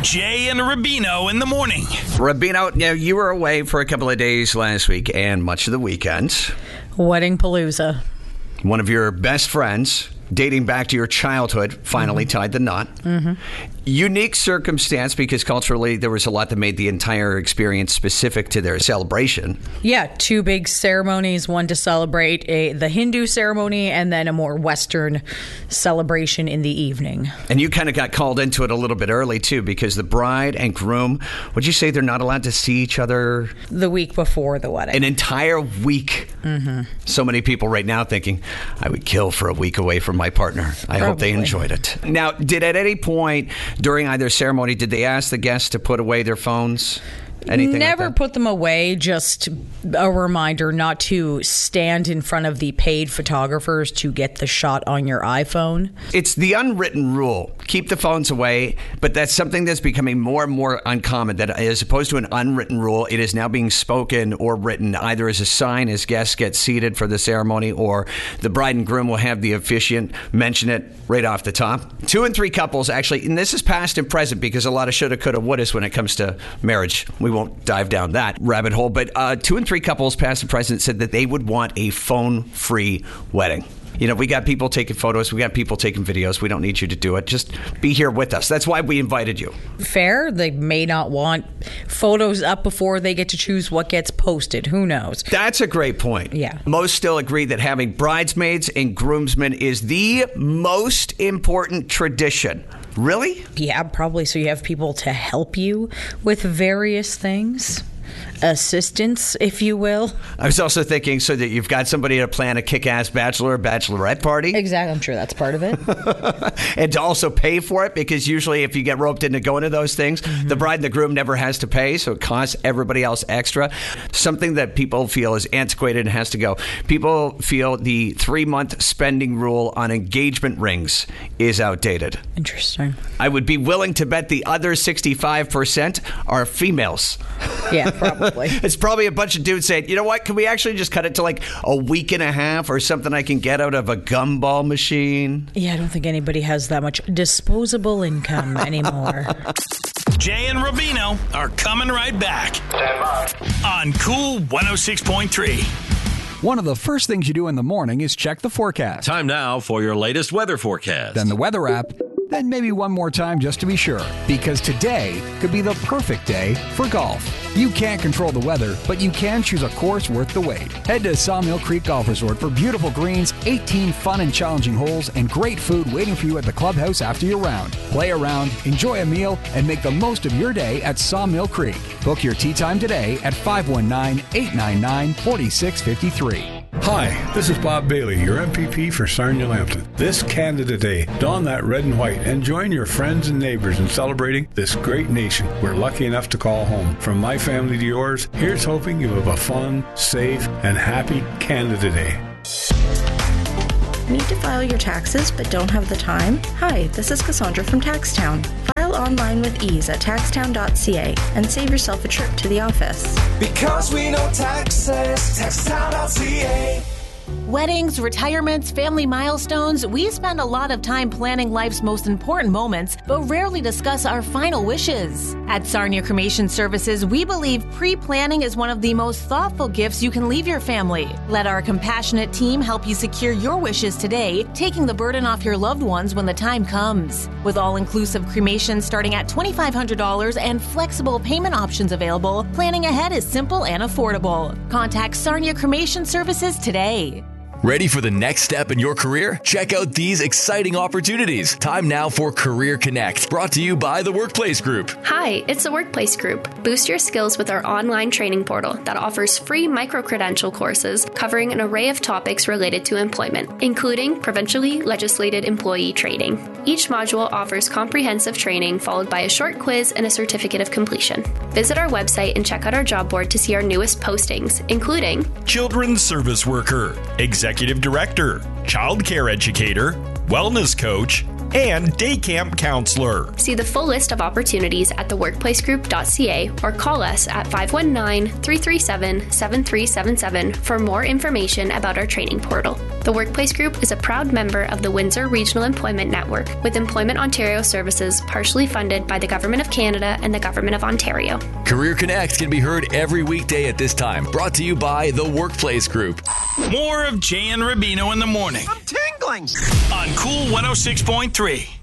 Jay and Rubino in the morning. Rubino, you were away for a couple of days last week and much of the weekend. Wedding Palooza. One of your best friends, dating back to your childhood, finally tied the knot. Unique circumstance because culturally there was a lot that made the entire experience specific to their celebration. Yeah, two big ceremonies, one to celebrate the Hindu ceremony and then a more Western celebration in the evening. And you kind of got called into it a little bit early too because the bride and groom, would you say they're not allowed to see each other? The week before the wedding. An entire week. So many people right now thinking, I would kill for a week away from my partner. I hope they enjoyed it. Now, did at any point during either ceremony, did they ask the guests to put away their phones? Anything Never like that? put them away, just a reminder not to stand in front of the paid photographers to get the shot on your iPhone. It's the unwritten rule. Keep the phones away, but that's something that's becoming more and more uncommon, that as opposed to an unwritten rule, it is now being spoken or written either as a sign as guests get seated for the ceremony, or the bride and groom will have the officiant mention it right off the top. 2 and 3 couples actually, and this is past and present because a lot of shoulda, coulda, wouldas when it comes to marriage. We won't dive down that rabbit hole, but 2 and 3 couples past and present said that they would want a phone-free wedding. You know, we got people taking photos, we got people taking videos. We don't need you to do it. Just be here with us. That's why we invited you. Fair. They may not want photos up before they get to choose what gets posted. Who knows? That's a great point. Yeah. Most still agree that having bridesmaids and groomsmen is the most important tradition. Really? Yeah, probably. So you have people to help you with various things. Assistance, if you will. I was also thinking so that you've got somebody to plan a kick-ass bachelor or bachelorette party. Exactly. I'm sure that's part of it. And to also pay for it, because usually if you get roped into going to those things, the bride and the groom never has to pay, so it costs everybody else extra. Something that people feel is antiquated and has to go. People feel the 3-month spending rule on engagement rings is outdated. Interesting. I would be willing to bet the other 65% are females. Yeah, probably. It's probably a bunch of dudes saying, you know what, can we actually just cut it to like a week and a half or something I can get out of a gumball machine? Yeah, I don't think anybody has that much disposable income anymore. Jay and Rubino are coming right back. Stand by. On Cool 106.3. One of the first things you do in the morning is check the forecast. Time now for your latest weather forecast. Then the weather app. Then maybe one more time just to be sure. Because today could be the perfect day for golf. You can't control the weather, but you can choose a course worth the wait. Head to Sawmill Creek Golf Resort for beautiful greens, 18 fun and challenging holes, and great food waiting for you at the clubhouse after your round. Play around, enjoy a meal, and make the most of your day at Sawmill Creek. Book your tee time today at 519-899-4653. Hi, this is Bob Bailey, your MPP for Sarnia-Lambton. This Canada Day, don that red and white and join your friends and neighbors in celebrating this great nation we're lucky enough to call home. From my family to yours, here's hoping you have a fun, safe, and happy Canada Day. Need to file your taxes but don't have the time? Hi, this is Cassandra from Taxtown. File online with ease at taxtown.ca and save yourself a trip to the office. Because we know taxes, taxtown.ca. Weddings, retirements, family milestones, we spend a lot of time planning life's most important moments, but rarely discuss our final wishes. At Sarnia Cremation Services, we believe pre-planning is one of the most thoughtful gifts you can leave your family. Let our compassionate team help you secure your wishes today, taking the burden off your loved ones when the time comes. With all-inclusive cremation starting at $2,500 and flexible payment options available, planning ahead is simple and affordable. Contact Sarnia Cremation Services today. Ready for the next step in your career? Check out these exciting opportunities. Time now for Career Connect, brought to you by the Workplace Group. Hi, it's the Workplace Group. Boost your skills with our online training portal that offers free micro-credential courses covering an array of topics related to employment, including provincially legislated employee training. Each module offers comprehensive training followed by a short quiz and a certificate of completion. Visit our website and check out our job board to see our newest postings, including Children's Service Worker, Executive Director, Child Care Educator, Wellness Coach, and day camp counselor. See the full list of opportunities at theworkplacegroup.ca or call us at 519-337-7377 for more information about our training portal. The Workplace Group is a proud member of the Windsor Regional Employment Network, with Employment Ontario services partially funded by the Government of Canada and the Government of Ontario. Career Connect can be heard every weekday at this time. Brought to you by the Workplace Group. More of Jay and Rubino in the morning. I'm tingling. On Cool 106.3.